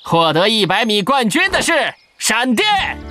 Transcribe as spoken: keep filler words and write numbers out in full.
获得一百米冠军的是闪电。